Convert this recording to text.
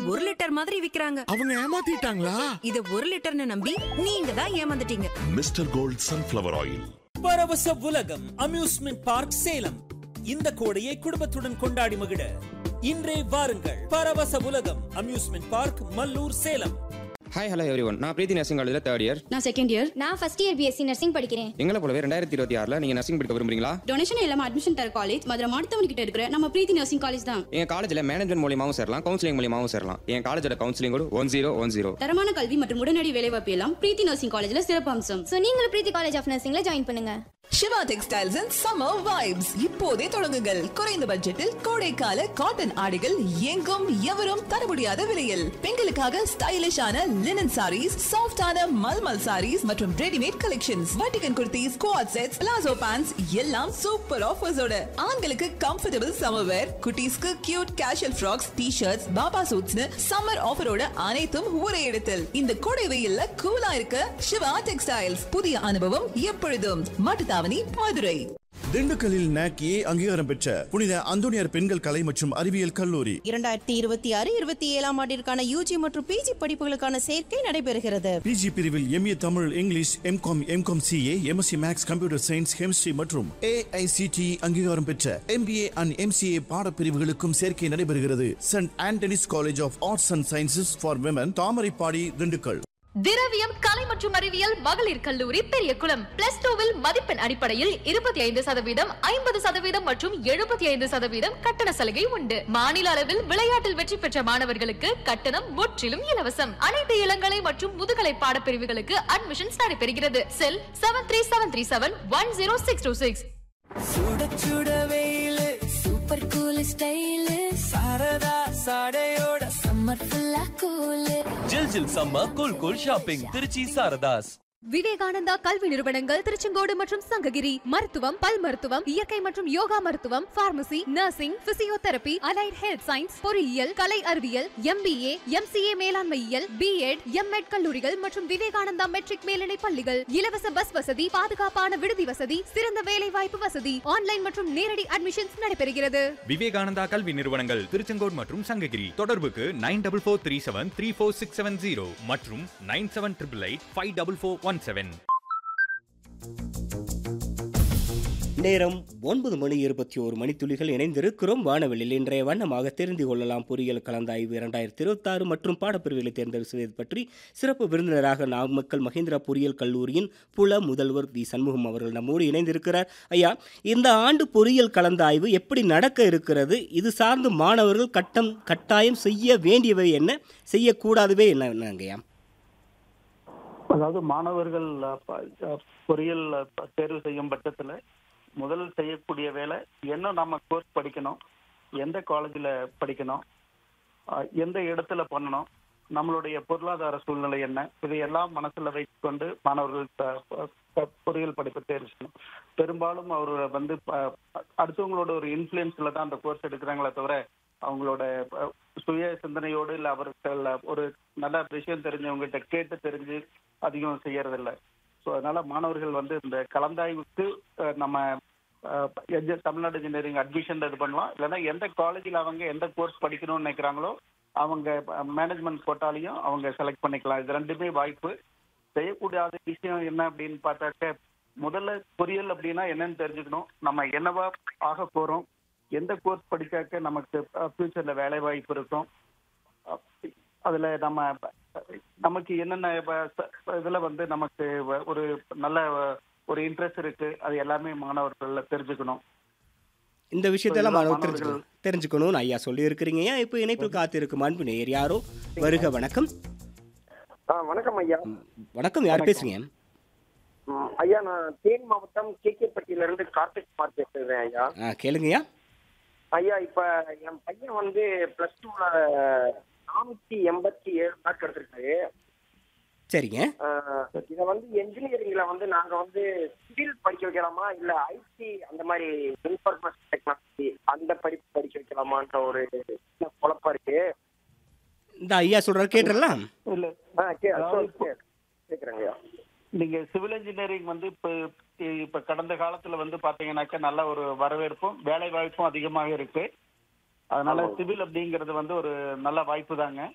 1 litre மாதிரி விக்கிறாங்க. அவங்க ஏமாத்திட்டாங்களா? இத 1 லிட்டர்னு நம்பி நீங்க தான் ஏமாந்துட்டீங்க. Mister gold sunflower oil. பரவச உலகம் அம்யூஸ்மெண்ட் பார்க் சேலம். இந்த கோடையை குடும்பத்துடன் கொண்டாடி மகிழ இன்றே வாருங்கள். பரவச உலகம் amusement park, Mallur, Salem. Hi hello everyone. நான் பிரீத்தி நர்சிங் காலேஜில் 3rd இயர். நான் 2nd இயர். நான் ஃபர்ஸ்ட் இயர் பிஎஸ்சி நர்சிங் படிக்கிறேன். எங்களை போலவே 2026 நீங்க நர்சிங் படிக்க விரும்புறீங்களா? டொனேஷன் இல்லாம அட்மிஷன் தர காலேஜ் மதுரை மாவட்டத்தவன் கிட்ட இருக்கிற நம்ம பிரீத்தி நர்சிங் காலேஜ் தான். எங்க காலேஜ்ல மேனேஜ்மெண்ட் மூலமாவும் சேரலாம், கவுன்சிலிங் மூலமாவும் சேரலாம். என் காலேஜோட கவுன்சிலிங் கூட 1010. தரமான கல்வி மற்றும் உடனடி வேலைவாய்ப்பு எல்லாம் பிரீத்தி நர்சிங் காலேஜ்ல சிறப்பு அம்சம். சோ நீங்களும் பிரீத்தி காலேஜ் ஆஃப் நர்சிங்ல ஜாயின் பண்ணுங்க. Siva textiles and summer vibes இப்போதே தொடங்குங்கள். குறைந்த பட்ஜெட்டில் கோடைக்கால காட்டன் ஆடைகள் எங்கும் எவரும் தர முடியாத விலையில். பெண்களுக்காக ஸ்டைலிஷான லினன் சாரீஸ், சாஃப்டான மல்மல் சாரீஸ் மற்றும் readymade collections, வட்டிகன் kurtis, quad sets, palazzo pants எல்லாம் சூப்பர் ஆஃபர்ஸோட. ஆண்களுக்கு கம்ஃபர்டபிள் சம்மர் வேர், குட்டீஸ்க்கு cute casual frocks, T-shirts, Baba சூட்ஸ்னு summer ஆஃபரோட அனைத்தும் ஒரே இடத்தில். இந்த கோடை வெயில்ல கூலா இருக்க சிவா டெக்ஸ்டைல்ஸ். புதிய அனுபவம் எப்பொழுதும். மட்டுத்தாவணி, மதுரை. திண்டுக்கல்லில் NACA அங்கீகாரம் பெற்ற புனித அந்தோனியார் பெண்கள் கலை மற்றும் அறிவியல் கல்லூரி 2026-27 ஆண்டிற்கான UG மற்றும் PG படிப்புகளுக்கான சேர்க்கை நடைபெறுகிறது. PG பிரிவில் MA Tamil, English, MCOM CA, MSc maths, computer science, chemistry மற்றும் AICTE அங்கீகாரம் பெற்ற MBA and MCA பாடப்பிரிவுகளுக்கும் சேர்க்கை நடைபெறுகிறது. Send Anthony's college of arts and sciences for women, Thamaraipadi, Dindigul. திரவியம் கலை மற்றும் அறிவியல் மகளிர் கல்லூரி, பெரியகுளம். +2 மதிப்பெண் அடிப்படையில் 25%, 50% மற்றும் 75% கட்டண சலுகை உண்டு. மாநில அளவில் விளையாட்டில் வெற்றி பெற்ற மாணவர்களுக்கு கட்டணம் முற்றிலும் இலவசம். அனைத்து இளங்கலை மற்றும் முதுகலை பாடப்பிரிவுகளுக்கு அட்மிஷன்ஸ் நடைபெறுகிறது. செல் 7377106626. சுட சுட வெயிலு, super cool style, Saradha சாடையோட summer ஃபுல்லா கூல். ஜில் ஜில் summer cool cool shopping, Trichy Saradhas. Vivekananda கல்வி நிறுவனங்கள் திருச்செங்கோடு மற்றும் சங்ககிரி. மருத்துவம், பல் மருத்துவம், இயற்கை மற்றும் யோகா மருத்துவம், pharmacy, nursing, physiotherapy, allied health science, பொறியியல், கலை அறிவியல், MBA, MCA மேலாண்மையியல், B.Ed, M.Ed கல்லூரிகள் மற்றும் விவேகானந்தா மெட்ரிக் மேல்நிலை பள்ளிகள். இலவச பஸ் வசதி, பாதுகாப்பான விடுதி வசதி, சிறந்த வேலை வாய்ப்பு வசதி. ஆன்லைன் மற்றும் நேரடி அட்மிஷன்ஸ் நடைபெறுகிறது. விவேகானந்தா கல்வி நிறுவனங்கள் திருச்செங்கோடு மற்றும் சங்ககிரி. தொடர்புக்கு 9443734670 மற்றும் 9788854417. நேரம் 9:21 இணைந்திருக்கிறோம் வானவெளியில். இன்றைய வண்ணமாக தெரிந்து கொள்ளலாம் பொறியியல் கலந்தாய்வு 2026 மற்றும் பாடப்பிரிவுகளை தேர்ந்தெடுப்பு செய்வது பற்றி. சிறப்பு விருந்தினராக நாமக்கல் மகேந்திரா பொறியியல் கல்லூரியின் புல முதல்வர் வி சண்முகம் அவர்கள் நம்மோடு இணைந்திருக்கிறார். ஐயா, இந்த ஆண்டு பொறியியல் கலந்தாய்வு எப்படி நடக்க இருக்கிறது? இது சார்ந்து மாணவர்கள் கட்டாயம் செய்ய வேண்டியவை என்ன, செய்யக்கூடாதவை என்னங்கய்யா? அதாவது மாணவர்கள் பொறியியல் தேர்வு செய்யும் பட்சத்தில் முதல் செய்யக்கூடிய வேலை என்ன, நம்ம கோர்ஸ் படிக்கணும், எந்த காலேஜில் படிக்கணும், எந்த இடத்துல பண்ணணும், நம்மளுடைய பொருளாதார சூழ்நிலை என்ன, இதையெல்லாம் மனசில் வைத்துக்கொண்டு மாணவர்கள் பொறியியல் படிப்பை தேர்வு செய்யணும். பெரும்பாலும் அவர் அடுத்தவங்களோட ஒரு இன்ஃப்ளூயன்ஸில் தான் அந்த கோர்ஸ் எடுக்கிறாங்களே தவிர அவங்களோட சுய சிந்தனையோடு இல்லை அவர்கள் ஒரு நல்ல விஷயம் தெரிஞ்சவங்ககிட்ட கேட்டு தெரிஞ்சு அதிகம் செய்யறதில்லை. ஸோ அதனால மாணவர்கள் இந்த கலந்தாய்வுக்கு நம்ம தமிழ்நாடு இன்ஜினியரிங் அட்மிஷன் இது பண்ணலாம். இல்லைன்னா எந்த காலேஜில் அவங்க எந்த கோர்ஸ் படிக்கணும்னு நினைக்கிறாங்களோ அவங்க மேனேஜ்மெண்ட் கோட்டாலையும் அவங்க செலக்ட் பண்ணிக்கலாம். இது ரெண்டுமே வாய்ப்பு. செய்யக்கூடாத விஷயம் என்ன அப்படின்னு பார்த்தாக்க, முதல்ல பொறியியல் அப்படின்னா என்னன்னு தெரிஞ்சுக்கணும். நம்ம என்னவா ஆக போகிறோம், எந்த கோர்ஸ் படிச்சாக்க நமக்கு ஃபியூச்சர்ல வேலை வாய்ப்பு இருக்கும், அதுல நமக்கு என்னென்ன இதுல நமக்கு ஒரு நல்ல ஒரு இன்ட்ரெஸ்ட் இருக்கு, அது எல்லாமே மாணவர்கள் தெரிஞ்சுக்கணும். இந்த விஷயத்தெல்லாம் மாணவர்கள் தெரிஞ்சுக்கணும்னு ஐயா சொல்லி இருக்கிறீங்க. இப்போ இணைப்பில் காத்திருக்கும் அன்பு நேயர் யாரோ, வருக. வணக்கம். வணக்கம் ஐயா. வணக்கம், யார் பேசுறீங்க? ஐயா, நான் தேனி மாவட்டம் கேகேப்பட்டியில இருந்து கார்த்திக் குமார் பேசுறேன் ஐயா. கேளுங்கய்யா. ஐயா, இப்ப என் பையன் +2ல 487 மார்க் எடுத்திருக்காரு. சரிங்க. இத என்ஜினியரிங்ல நாங்க சிவில் படிக்க வைக்கலாமா, இல்ல ஐடி அந்த மாதிரி இன்ஃபர்மேஷன் டெக்னாலஜி அந்த படிப்பு படிக்க வைக்கலாமான்ற ஒரு குழப்பம் இருக்கு. இந்த ஐயா சொல்றாரு, கேட்டுறலாம். இல்ல கேக்குறேங்க. நீங்க சிவில் இன்ஜினியரிங் இப்ப கடந்த காலத்துல பாத்தீங்கன்னாக்க நல்ல ஒரு வரவேற்பும் வேலை வாய்ப்பும் அதிகமாக இருக்கு. அதனால சிவில் அப்படிங்கிறது ஒரு நல்ல வாய்ப்பு தாங்க.